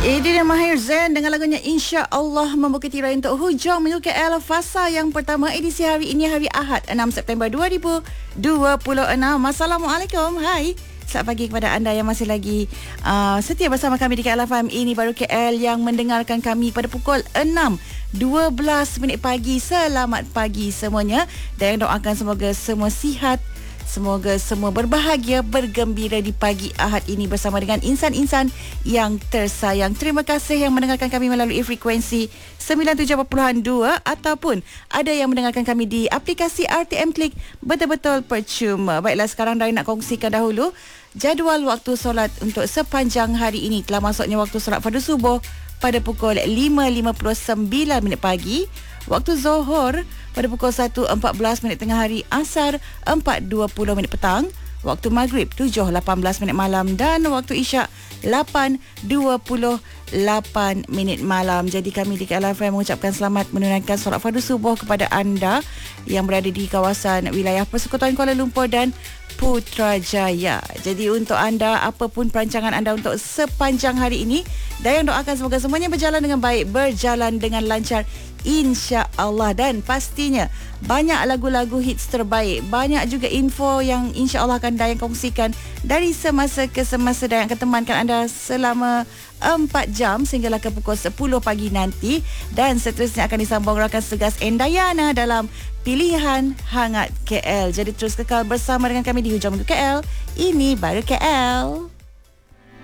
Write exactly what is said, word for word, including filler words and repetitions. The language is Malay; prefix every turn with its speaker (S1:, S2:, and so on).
S1: Ini dia Mahir Zain dengan lagunya Insya Allah membuka tirai untuk hujung minggu K L fasa yang pertama edisi hari ini, hari Ahad enam September dua ribu dua puluh enam. Assalamualaikum. Hai. Selamat pagi kepada anda yang masih lagi uh, setia bersama kami di K L F M. Ini baru K L yang mendengarkan kami pada pukul enam dua belas minit pagi. Selamat pagi semuanya dan doakan semoga semua sihat, semoga semua berbahagia, bergembira di pagi Ahad ini bersama dengan insan-insan yang tersayang. Terima kasih yang mendengarkan kami melalui frekuensi sembilan puluh tujuh perpuluhan dua ataupun ada yang mendengarkan kami di aplikasi R T M Klik. Betul-betul percuma. Baiklah, sekarang Dari nak kongsikan dahulu jadual waktu solat untuk sepanjang hari ini. Telah masuknya waktu solat fardu subuh pada pukul lima lima puluh sembilan minit pagi. Waktu Zohor pada pukul satu empat belas minit tengah hari, Asar empat dua puluh minit petang, waktu Maghrib tujuh lapan belas minit malam dan waktu Isyak lapan dua puluh lapan minit malam. Jadi kami di K L F M mengucapkan selamat menunaikan solat fardu subuh kepada anda yang berada di kawasan wilayah Persekutuan Kuala Lumpur dan Putrajaya. Jadi untuk anda, apapun perancangan anda untuk sepanjang hari ini, Dayang doakan semoga semuanya berjalan dengan baik, berjalan dengan lancar, insya-Allah. Dan pastinya banyak lagu-lagu hits terbaik, banyak juga info yang insya-Allah akan Dayang kongsikan dari semasa ke semasa. Dayang akan temankan anda selama empat jam sehinggalah ke pukul sepuluh pagi nanti. Dan seterusnya akan disambung rakan segas Endayana dalam Pilihan Hangat K L. Jadi terus kekal bersama dengan kami di hujung minggu K L. Ini baru K L.